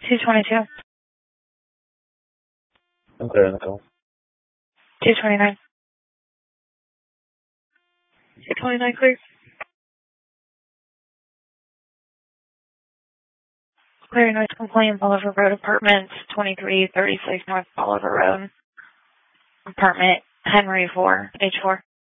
222. I'm clear on the call. 229. 229 clear. Clear noise complaint, Bolivar Road Apartments, 2336 North Bolivar Road. Apartment Henry 4, H4.